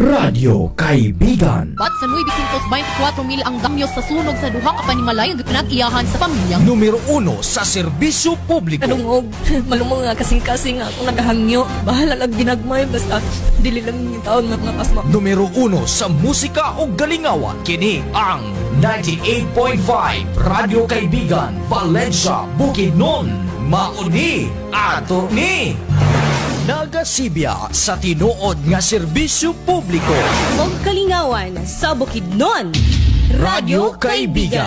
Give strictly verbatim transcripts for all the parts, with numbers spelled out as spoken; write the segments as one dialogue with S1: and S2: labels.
S1: Radyo Kaibigan.
S2: Bat sa nueve twenty-four mil ang damyo sa sunog sa duha ka panimalay nga pinag-iyahan sa pamilya.
S3: Numero uno sa serbisyo publiko.
S4: Kanungog, malumong nga kasing-kasing ako nagahangyo. Bahala lang ginagmay, basta dili lang yung taon nga nga pasma.
S3: Numero uno sa musika o galingawan. Kini ang ninety-eight point five Radyo Kaibigan, Valencia, Bukidnon. Mauni ato ni nagasibya sa tinuod nga serbisyo publiko.
S4: Og kalingawan sa Bukidnon.
S3: Radyo Kaibigan.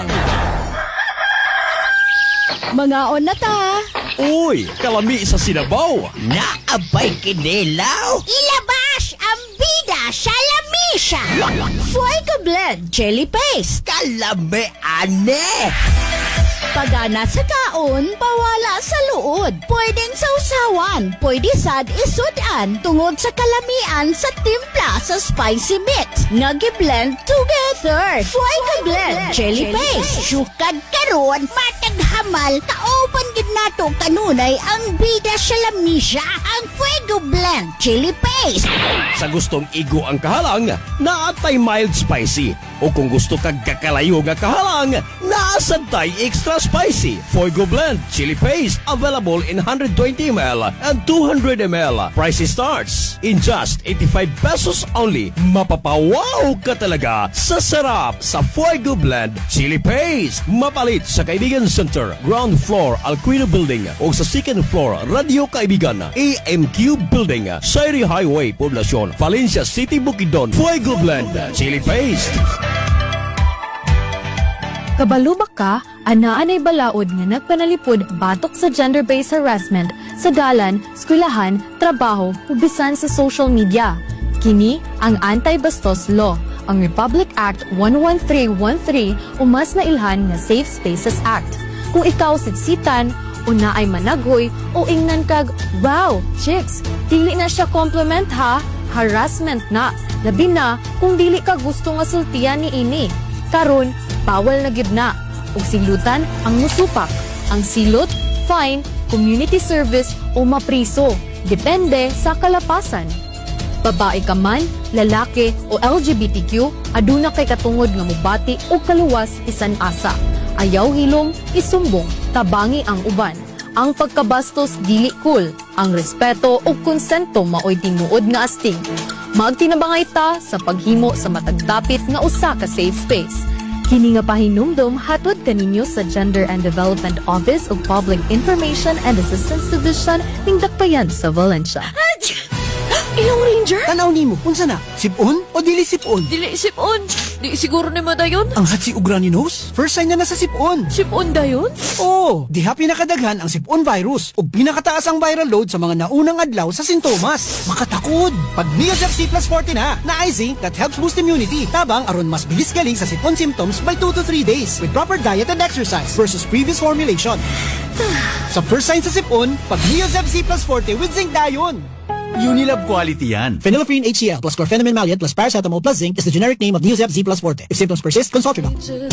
S2: Mga on na ta.
S5: Uy, kalami sa Sinabaw.
S6: Naabay kinilaw.
S7: Ilabas ang bida sa lamisa. Fuego blend chili paste.
S6: Kalami ane.
S7: Pagana sa kaon, pawala sa luod. Pwedeng sausawan, pwede sad isudan tungod sa kalamian sa timpla sa spicy mix. Nagi-blend together. Fuego blend chili paste. Sukad karon, matag hamal, kaopan gid nato kanunay ang bida sa lamisa, ang Fuego blend chili paste.
S5: Sa gustong igo ang kahalang, naatay mild spicy. O kung gusto kag kakalayo nga kahalang, naasantay extra spicy. Fuego blend chili paste available in one hundred twenty milliliters and two hundred milliliters. Price starts in just eighty-five pesos only. Mapapawaw ka talaga sa sarap sa Fuego blend chili paste. Mapalit sa Kaibigan Center, ground floor Alquino Building o sa second floor Radio Kaibigan, A M Q Building, Shirey Highway, Poblacion, Valencia City, Bukidnon. Fuego blend chili paste.
S8: Kabalubak ka, anaan ay balaod nga nagpanalipod batok sa gender-based harassment sa dalan, eskwelahan, trabaho, ug bisan sa social media. Kini ang Anti-Bastos Law, ang Republic Act one one three one three o mas nailhan nga Safe Spaces Act. Kung ikaw sitsitan, o na ay managhoy o ingnan kag, wow, chicks, dili na siya compliment ha, harassment na. Labi na kung dili ka gusto nga sultian ni ini. Karon, bawal na gid na. Ug silutan ang musupak. Ang silot, fine, community service o mapriso. Depende sa kalapasan. Babae ka man, lalaki o L G B T Q, aduna kay katungod nga mubati o kaluwas isan asa. Ayaw hilom, isumbong, tabangi ang uban. Ang pagkabastos dili cool. Ang respeto o konsento maoy tinuod nga astig. Magtinabangay ta sa paghimo sa matagdapit nga usa ka safe space. Kini nga pahinumdom hatod kaninyo sa Gender and Development Office of Public Information and Assistance Division ning Dakbayan sa Valencia.
S4: Ilang ranger?
S6: Tanaw nimo, unsa na? Sipon o dili sipon?
S4: Dili sipon. Di siguro ni mo dayon.
S6: Ang hatsi ug runny nose? First sign na nasa sipon.
S4: Sipon dayon?
S6: Oo, diha pinakadaghan ang sipon virus ug pinakataas ang viral load sa mga naunang adlaw sa sintomas. Makatakod. Pag Neosep C plus forty na, na I zinc that helps boost immunity. Tabang aron mas bilis galing sa sipon symptoms by two to three days with proper diet and exercise versus previous formulation. Sa first sign sa sipon, pag Neosep C plus forty with zinc dayon.
S9: Unilab quality yan.
S6: Phenylephrine H C l plus chlorpheniramine maleate plus paracetamol plus zinc is the generic name of Neosep Z plus forte. If symptoms persist, consult your doctor.